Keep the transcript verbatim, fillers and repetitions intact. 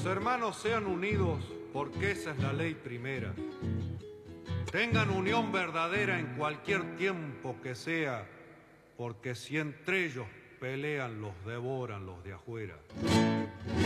Los hermanos sean unidos porque esa es la ley primera. Tengan unión verdadera en cualquier tiempo que sea, porque si entre ellos pelean, los devoran los de afuera.